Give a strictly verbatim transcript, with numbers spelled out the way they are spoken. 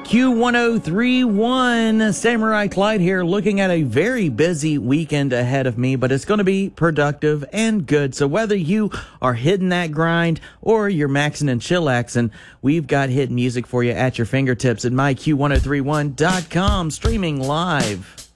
Q one oh three point one, Samurai Clyde here, looking at a very busy weekend ahead of me, but it's going to be productive and good. So whether you are hitting that grind or you're maxing and chillaxing, we've got hit music for you at your fingertips at my Q one oh three one dot com, streaming live.